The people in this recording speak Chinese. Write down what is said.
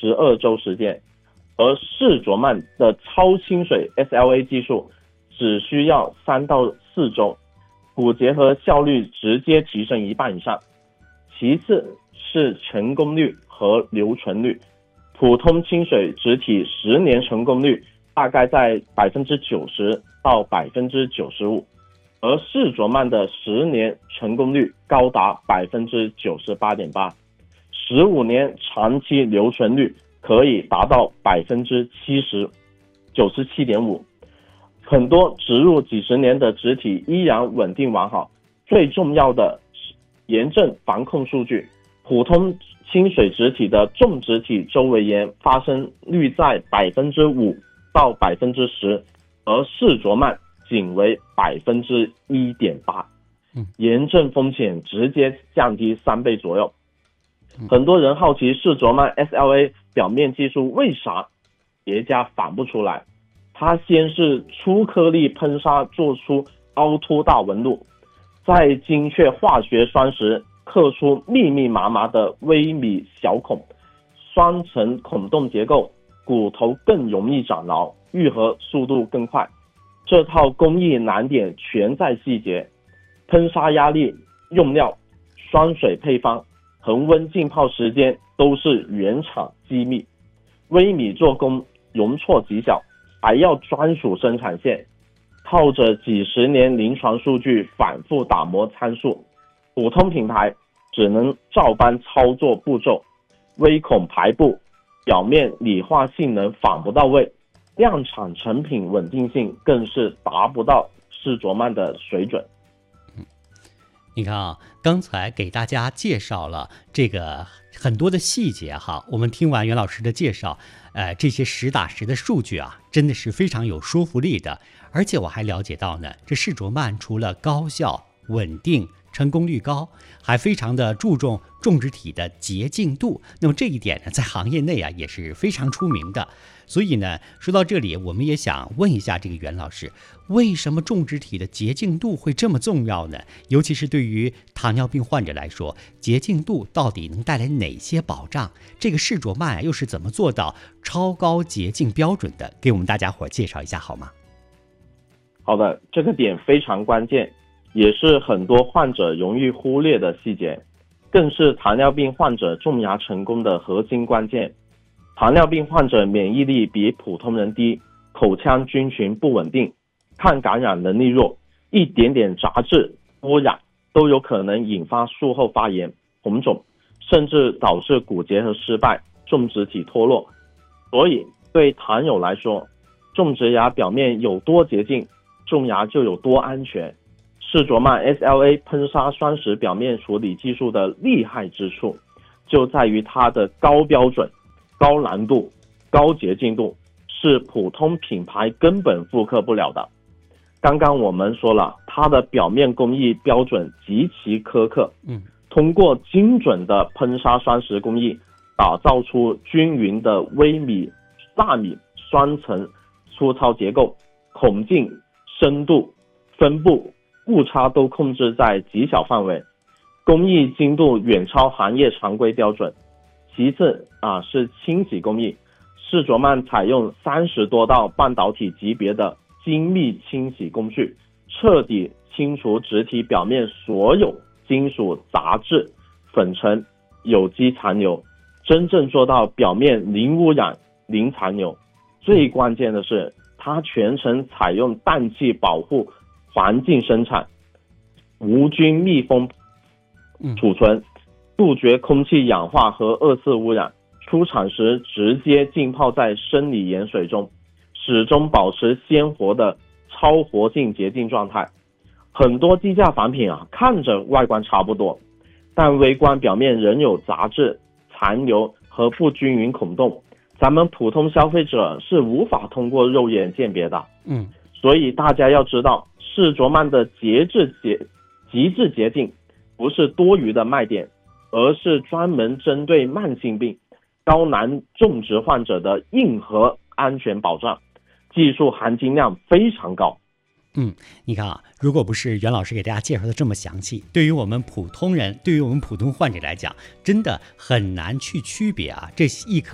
12周时间，而视卓曼的超清水 SLA 技术只需要3到4周，骨结合效率直接提升1半以上。其次是成功率和留存率，普通清水植体10年成功率大概在90%到95%，而视卓曼的10年成功率高达98.8%， 15年长期留存率可以达到97.5%。很多植入几十年的植体依然稳定完好。最重要的是炎症防控数据，普通清水植体的种植体周围炎发生率在5%到10%，而视卓曼仅为1.8%，炎症风险直接降低3倍左右。很多人好奇视卓曼 SLA 表面技术为啥叠加反不出来，它先是粗颗粒喷砂做出凹凸大纹路，再精确化学酸蚀刻出密密麻麻的微米小孔，双层孔洞结构，骨头更容易长牢，愈合速度更快。这套工艺难点全在细节，喷砂压力、用料、双水配方、恒温浸泡时间都是原厂机密，微米做工容错极小，还要专属生产线，靠着几十年临床数据反复打磨参数，普通品牌只能照搬操作步骤，微孔排布，表面理化性能仿不到位，量产成品稳定性更是达不到视卓曼的水准。 你看啊，刚才给大家介绍了这个很多的细节哈，我们听完袁老师的介绍，这些实打实的数据啊，真的是非常有说服力的。而且我还了解到呢，这视卓曼除了高效、稳定、成功率高，还非常的注重种植体的洁净度。那么这一点呢，在行业内啊也是非常出名的。所以呢，说到这里，我们也想问一下这个袁老师，为什么种植体的洁净度会这么重要呢？尤其是对于糖尿病患者来说，洁净度到底能带来哪些保障？这个视卓曼又是怎么做到超高洁净标准的？给我们大家伙介绍一下好吗？ 好的，这个点非常关键，也是很多患者容易忽略的细节，更是糖尿病患者种牙成功的核心关键。糖尿病患者免疫力比普通人低，口腔菌群不稳定，抗感染能力弱，一点点杂质污染都有可能引发术后发炎、红肿，甚至导致骨结合失败、种植体脱落。所以对糖友来说，种植牙表面有多洁净，种牙就有多安全。视卓曼 SLA 喷砂酸蚀表面处理技术的厉害之处，就在于它的高标准、高难度、高洁净度，是普通品牌根本复刻不了的。刚刚我们说了，它的表面工艺标准极其苛刻，通过精准的喷砂酸蚀工艺，打造出均匀的微米、纳米双层粗糙结构，孔径、深度、分布、误差都控制在极小范围，工艺精度远超行业常规标准。其次是清洗工艺，视卓曼采用30多道半导体级别的精密清洗工序，彻底清除植体表面所有金属杂质、粉尘、有机残留，真正做到表面零污染、零残留。最关键的是，它全程采用氮气保护环境生产，无菌密封储存，杜绝空气氧化和二次污染，出厂时直接浸泡在生理盐水中，始终保持鲜活的超活性洁净状态。很多低价仿品看着外观差不多，但微观表面仍有杂质、残留和不均匀孔洞，咱们普通消费者是无法通过肉眼鉴别的。所以大家要知道，视卓曼的极致洁净不是多余的卖点，而是专门针对慢性病、高难种植患者的硬核安全保障，技术含金量非常高。 你看啊，如果不是袁老师给大家介绍的这么详细，对于我们普通人，对于我们普通患者来讲，真的很难去区别这一颗